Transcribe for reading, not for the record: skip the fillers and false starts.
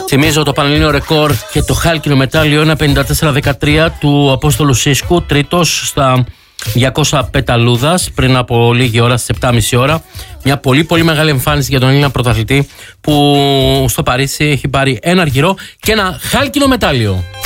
Θυμίζω το πανελλήνιο ρεκόρ και το χάλκινο μετάλλιο 1.54.13 του Απόστολου Σίσκου, τρίτος στα 200 πεταλούδας πριν από λίγη ώρα, στις 7.30 ώρα. Μια πολύ μεγάλη εμφάνιση για τον Έλληνα πρωταθλητή που στο Παρίσι έχει πάρει ένα αργυρό και ένα χάλκινο μετάλλιο.